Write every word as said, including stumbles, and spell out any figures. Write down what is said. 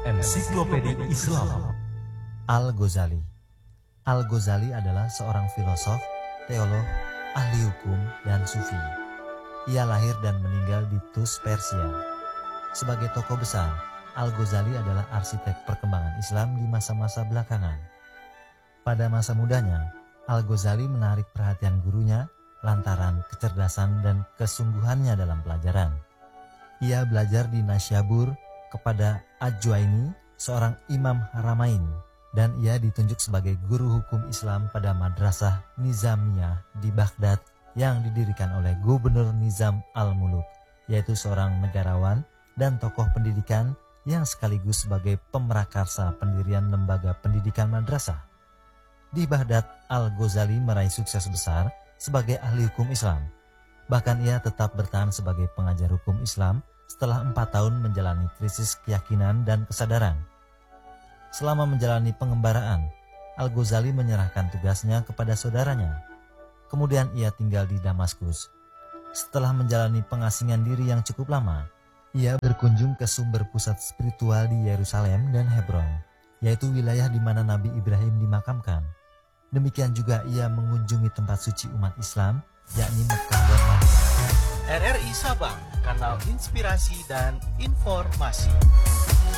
Ensiklopedia Islam. Al-Ghazali. Al-Ghazali adalah seorang filosof, teolog, ahli hukum, dan sufi. Ia lahir dan meninggal di Tus, Persia. Sebagai tokoh besar, Al-Ghazali adalah arsitek perkembangan Islam di masa-masa belakangan. Pada masa mudanya, Al-Ghazali menarik perhatian gurunya lantaran kecerdasan dan kesungguhannya dalam pelajaran. Ia belajar di Nasyabur kepada Ajwaini, seorang imam Haramain, dan ia ditunjuk sebagai guru hukum Islam pada Madrasah Nizamiyah di Baghdad yang didirikan oleh Gubernur Nizam al-Muluk, yaitu seorang negarawan dan tokoh pendidikan yang sekaligus sebagai pemrakarsa pendirian lembaga pendidikan madrasah. Di Baghdad, Al-Ghazali meraih sukses besar sebagai ahli hukum Islam. Bahkan ia tetap bertahan sebagai pengajar hukum Islam setelah empat tahun menjalani krisis keyakinan dan kesadaran. Selama menjalani pengembaraan, Al-Ghazali menyerahkan tugasnya kepada saudaranya. Kemudian ia tinggal di Damaskus. Setelah menjalani pengasingan diri yang cukup lama, ia berkunjung ke sumber pusat spiritual di Yerusalem dan Hebron, yaitu wilayah di mana Nabi Ibrahim dimakamkan. Demikian juga ia mengunjungi tempat suci umat Islam, yakni Mekah dan Madinah. R R I Sabang, kanal inspirasi dan informasi.